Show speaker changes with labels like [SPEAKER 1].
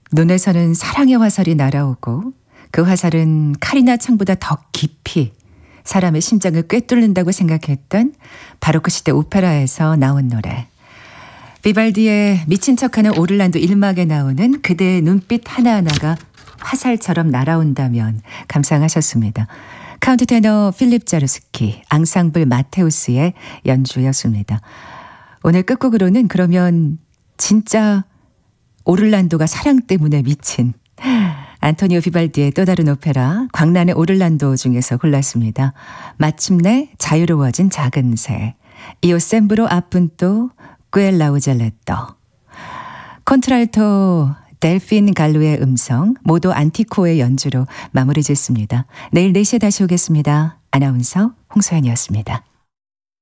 [SPEAKER 1] 눈에서는 사랑의 화살이 날아오고 그 화살은 칼이나 창보다 더 깊이 사람의 심장을 꿰뚫는다고 생각했던 바로크 시대 오페라에서 나온 노래. 비발디의 미친 척하는 오를란도 1막에 나오는 그대의 눈빛 하나하나가 화살처럼 날아온다면 감상하셨습니다. 카운트 테너 필립 자르스키, 앙상블 마테우스의 연주였습니다. 오늘 끝곡으로는 그러면 진짜 오를란도가 사랑 때문에 미친 안토니오 비발디의 또 다른 오페라 광란의 오를란도 중에서 골랐습니다. 마침내 자유로워진 작은 새, 이오 셈브로 아푼토 꾸엘라우젤레토. 콘트랄토 델핀 갈로의 음성, 모도 안티코의 연주로 마무리 짓습니다. 내일 4시에 다시 오겠습니다. 아나운서 홍소연이었습니다.